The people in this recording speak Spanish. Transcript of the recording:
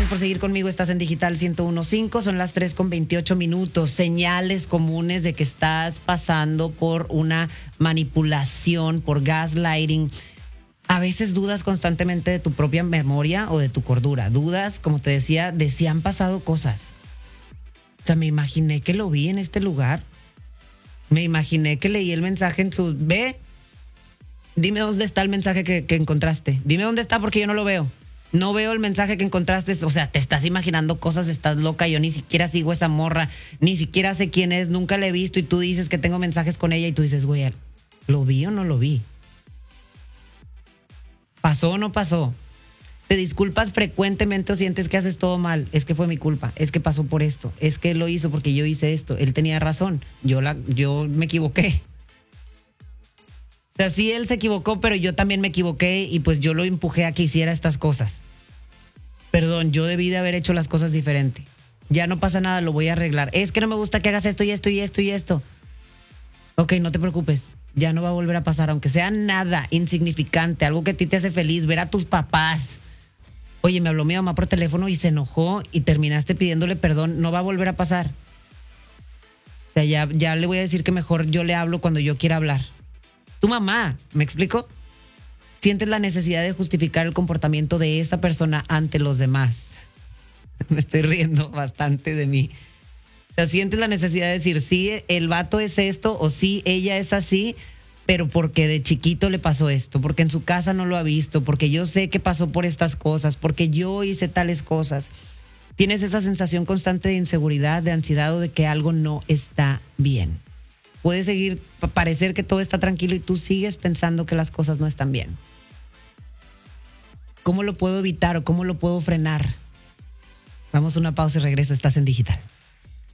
por seguir conmigo. Estás en Digital 101.5. Son las 3:28. Señales comunes de que estás pasando por una manipulación, por gaslighting. A veces dudas constantemente de tu propia memoria o de tu cordura. Dudas, como te decía, de si han pasado cosas. O sea, me imaginé que lo vi en este lugar. Me imaginé que leí el mensaje en su... Ve, dime dónde está el mensaje que encontraste. Dime dónde está porque yo no lo veo. No veo el mensaje que encontraste. O sea, te estás imaginando cosas, estás loca. Yo ni siquiera sigo a esa morra, ni siquiera sé quién es, nunca la he visto y tú dices que tengo mensajes con ella y tú dices, güey, ¿lo vi o no lo vi? ¿Pasó o no pasó? Te disculpas frecuentemente o sientes que haces todo mal. Es que fue mi culpa, es que pasó por esto, es que él lo hizo porque yo hice esto. Él tenía razón, yo me equivoqué. O sea, sí, él se equivocó, pero yo también me equivoqué y pues yo lo empujé a que hiciera estas cosas. Perdón, yo debí de haber hecho las cosas diferente. Ya no pasa nada, lo voy a arreglar. Es que no me gusta que hagas esto y esto y esto y esto. Ok, no te preocupes, ya no va a volver a pasar, aunque sea nada, insignificante, algo que a ti te hace feliz, ver a tus papás. Oye, me habló mi mamá por teléfono y se enojó y terminaste pidiéndole perdón, no va a volver a pasar. O sea, ya le voy a decir que mejor yo le hablo cuando yo quiera hablar. Tu mamá, ¿me explico? Sientes la necesidad de justificar el comportamiento de esta persona ante los demás. Me estoy riendo bastante de mí. O sea, sientes la necesidad de decir, sí, el vato es esto, o sí, ella es así, pero porque de chiquito le pasó esto, porque en su casa no lo ha visto, porque yo sé que pasó por estas cosas, porque yo hice tales cosas. Tienes esa sensación constante de inseguridad, de ansiedad o de que algo no está bien. Puede seguir, parecer que todo está tranquilo y tú sigues pensando que las cosas no están bien. ¿Cómo lo puedo evitar o cómo lo puedo frenar? Vamos a una pausa y regreso. Estás en Digital.